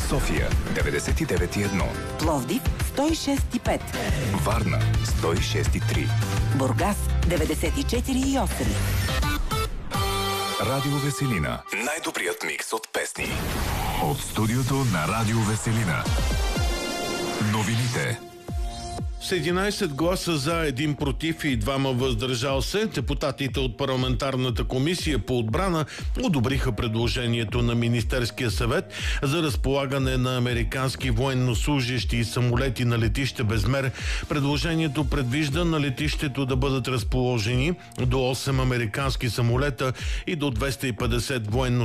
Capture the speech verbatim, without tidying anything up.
София деветдесет и девет и едно, Пловдив сто и шест и пет, Варна сто и шест и три, Бургас деветдесет и четири и осем. Радио Веселина. Най-добрият микс от песни. От студиото на Радио Веселина. Новините. С единайсет гласа за, един против и двама въздържал се, депутатите от парламентарната комисия по отбрана одобриха предложението на Министерския съвет за разполагане на американски военнослужещи и самолети на летище Безмер. Предложението предвижда на летището да бъдат разположени до осем американски самолета и до двеста и петдесет военно